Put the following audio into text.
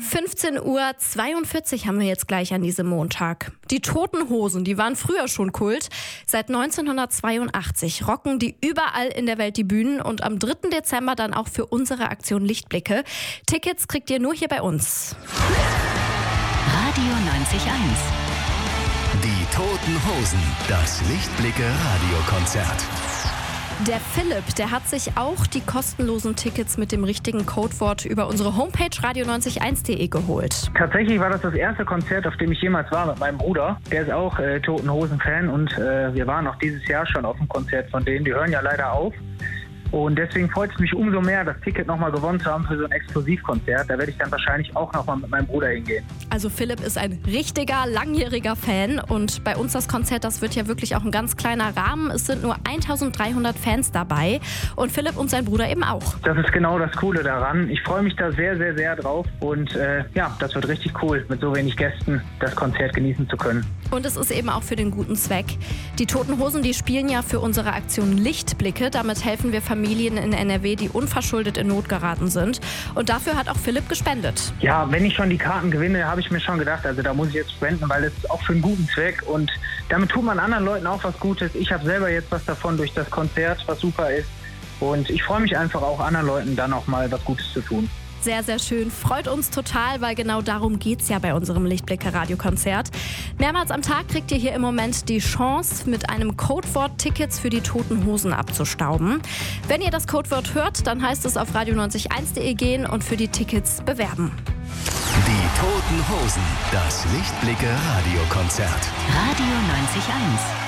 15:42 Uhr haben wir jetzt gleich an diesem Montag. Die Toten Hosen, die waren früher schon Kult. Seit 1982 rocken die überall in der Welt die Bühnen und am 3. Dezember dann auch für unsere Aktion Lichtblicke. Tickets kriegt ihr nur hier bei uns. Radio 90.1. Die Toten Hosen, das Lichtblicke-Radiokonzert. Der Philipp, der hat sich auch die kostenlosen Tickets mit dem richtigen Codewort über unsere Homepage radio90.1.de geholt. Tatsächlich war das erste Konzert, auf dem ich jemals war mit meinem Bruder. Der ist auch Toten Hosen-Fan und wir waren auch dieses Jahr schon auf dem Konzert von denen. Die hören ja leider auf. Und deswegen freut es mich umso mehr, das Ticket nochmal gewonnen zu haben für so ein Exklusivkonzert. Da werde ich dann wahrscheinlich auch nochmal mit meinem Bruder hingehen. Also Philipp ist ein richtiger, langjähriger Fan und bei uns das Konzert, das wird ja wirklich auch ein ganz kleiner Rahmen. Es sind nur 1300 Fans dabei und Philipp und sein Bruder eben auch. Das ist genau das Coole daran. Ich freue mich da sehr, sehr, sehr drauf und das wird richtig cool, mit so wenig Gästen das Konzert genießen zu können. Und es ist eben auch für den guten Zweck. Die Toten Hosen, die spielen ja für unsere Aktion Lichtblicke. Damit helfen wir Familien in NRW, die unverschuldet in Not geraten sind. Und dafür hat auch Philipp gespendet. Ja, wenn ich schon die Karten gewinne, habe ich mir schon gedacht, also da muss ich jetzt spenden, weil es ist auch für einen guten Zweck. Und damit tut man anderen Leuten auch was Gutes. Ich habe selber jetzt was davon durch das Konzert, was super ist. Und ich freue mich einfach auch, anderen Leuten dann auch mal was Gutes zu tun. Sehr, sehr schön. Freut uns total, weil genau darum geht's ja bei unserem Lichtblicke-Radiokonzert. Mehrmals am Tag kriegt ihr hier im Moment die Chance, mit einem Codewort Tickets für die Toten Hosen abzustauben. Wenn ihr das Codewort hört, dann heißt es auf radio90.1.de gehen und für die Tickets bewerben. Die Toten Hosen, das Lichtblicke-Radiokonzert. Radio 90.1.